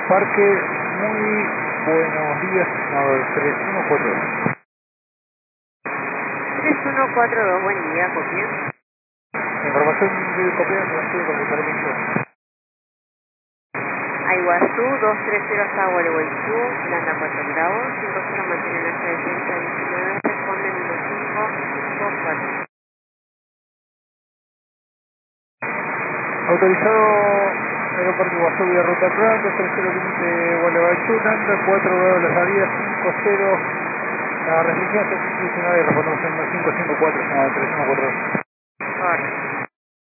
Parque, muy buenos días, no, 3142. 3142, buen día, copia. Información de copiar, no estoy con el permiso. A Iguazú, 230 hasta Gualeguaychú, Landa 4 grados, 50 mantiene nuestra defensa 19, responde 1554. Autorizado Aeroparque Guasú vía Ruta Plan, 230 límite Gualeguaychú, Landa, 4 grados la salida, 50. La restricción es 19 y respondemos en 554, no, 3142. Correcto.